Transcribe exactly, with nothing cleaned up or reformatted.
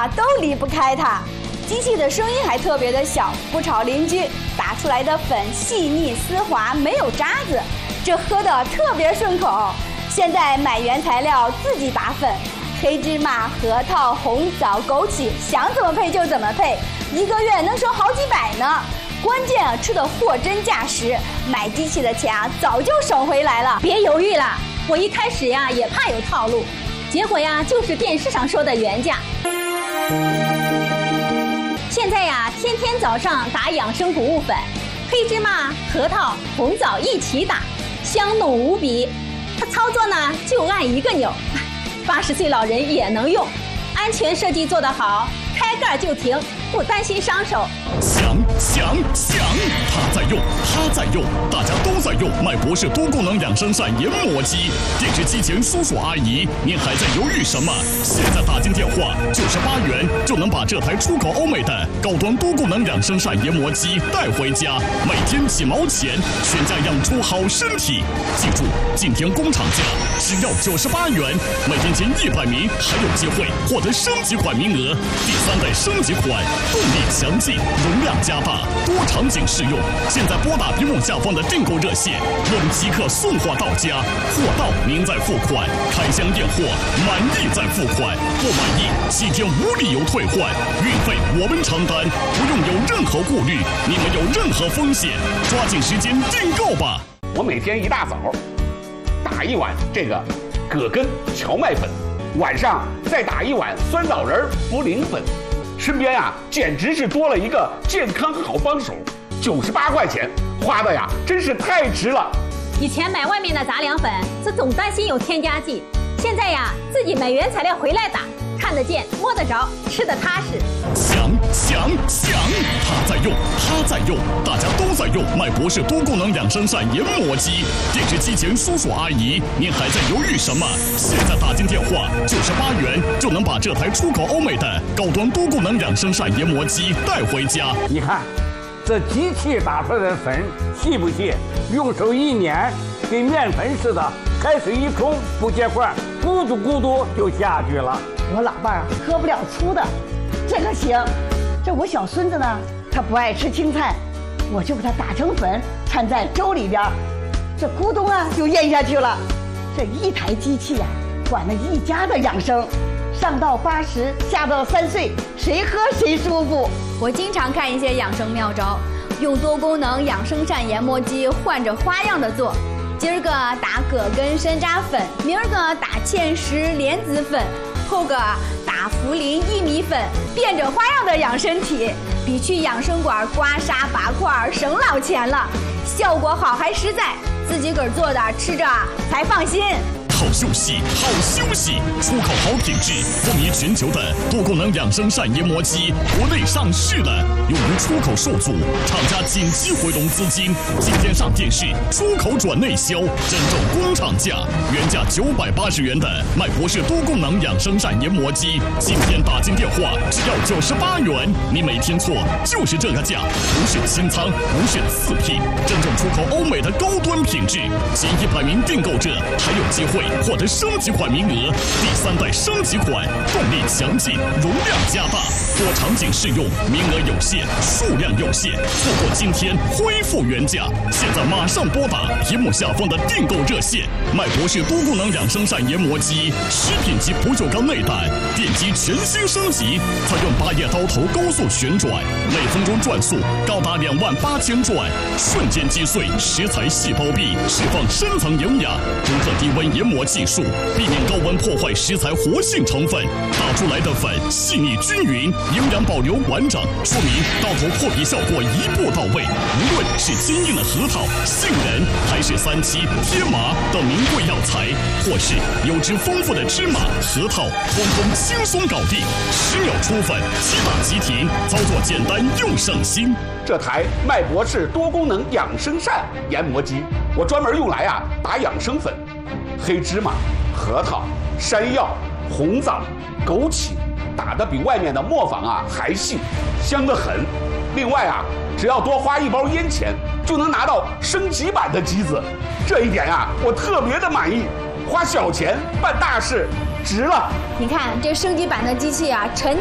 啊都离不开它。机器的声音还特别的小，不吵邻居，打出来的粉细腻丝滑，没有渣子，这喝的特别顺口。现在买原材料自己打粉，黑芝麻、核桃、红枣、枸杞，想怎么配就怎么配，一个月能省好几百呢。关键啊，吃的货真价实，买机器的钱啊早就省回来了。 别犹豫了，我一开始呀也怕有套路，结果呀就是电视上说的原价。现在呀，天天早上打养生谷物粉，黑芝麻、核桃、红枣一起打，香浓无比。它操作呢就按一个钮，八十岁老人也能用，安全设计做得好，开盖就停，不担心伤手。 响响响，他在用，他在用，大家都在用麦博士多功能养生膳研磨机。电视机前叔叔阿姨，您还在犹豫什么？现在打进电话九十八元就能把这台出口欧美的高端多功能养生膳研磨机带回家，每天几毛钱，全家养出好身体。记住，今天工厂价只要九十八元，每天前一百名还有机会获得升级款名额。第三代升级款，动力强劲，容量加大，多场景适用。现在拨打屏幕下方的订购热线，我们即刻送货到家，货到您再付款，开箱验货，满意再付款，不满意七天无理由退换，运费我们承担，不用有任何顾虑，你们有任何风险，抓紧时间订购吧。 我每天一大早打一碗这个葛根荞麦粉，晚上再打一碗酸枣仁茯苓粉，身边啊简直是多了一个健康好帮手。九十八块钱花的呀，真是太值了。 以前买外面的杂粮粉，是总担心有添加剂，现在呀自己买原材料回来打，看得见摸得着，吃得踏实。 响响响，他在用，他在用，大家都在用麦博士多功能养生膳研磨机。电视机前叔叔阿姨，您还在犹豫什么？现在打进电话九十八元就能把这台出口欧美的高端多功能养生膳研磨机带回家。 你看这机器打出来的粉细不细？用手一捻，跟面粉似的，开水一冲不结块，咕嘟咕嘟就下去了。 我老伴儿喝不了粗的，这个行。这我小孙子呢，他不爱吃青菜，我就给他打成粉，掺在粥里边，这咕咚啊就咽下去了。这一台机器呀、啊，管了一家的养生，上到八十，下到三岁，谁喝谁舒服。 我经常看一些养生妙招，用多功能养生膳研磨机换着花样的做。今儿个打葛根山楂粉，明儿个打芡实莲子粉，后个打茯苓薏米粉，变着花样的养身体，比去养生馆刮痧拔块省老钱了，效果好还实在，自己个儿做的吃着才放心。 好休息，好休息，出口好品质，风靡全球的多功能养生膳研磨机国内上市了，由于出口受阻，厂家紧急回笼资金，今天上电视，出口转内销，真正工厂价，原价九百八十元的麦博士多功能养生膳研磨机，今天打进电话只要九十八元，你没听错，就是这个价，不是清仓，不是次品，真正出口欧美的高端品质，前一百名订购者还有机会获得升级款名额，第三代升级款，动力强劲，容量加大，多场景适用，名额有限，数量有限，错过今天恢复原价。现在马上拨打屏幕下方的订购热线，麦博士多功能养生膳研磨机，食品级不锈钢内胆，电机全新升级，采用八叶刀头高速旋转，每分钟转速高达两万八千转，瞬间击碎食材细胞壁，释放深层营养，中和低温研磨技术，避免高温破坏食材活性成分，打出来的粉细腻均匀，营养保留完整，说明刀头破皮效果一步到位。无论是坚硬的核桃、杏仁，还是三七、天麻等名贵药材，或是油脂丰富的芝麻、核桃，通通轻松搞定，十秒出粉，即打即停，操作简单又省心。 这台麦博士多功能养生膳研磨机，我专门用来啊打养生粉。黑芝麻、核桃、山药、红枣、枸杞，打得比外面的磨坊啊还细，香得很。另外啊，只要多花一包烟钱，就能拿到升级版的机子，这一点啊，我特别的满意。花小钱办大事，值了。 你看这升级版的机器啊，沉